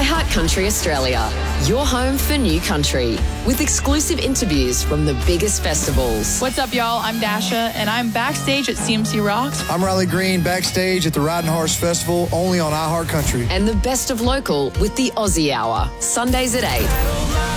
iHeartCountry Australia, your home for new country, with exclusive interviews from the biggest festivals. What's up, y'all? I'm Dasha, and I'm backstage at CMC Rocks. I'm Riley Green, backstage at the Riding Horse Festival, only on iHeartCountry. And the best of local with the Aussie Hour, Sundays at 8.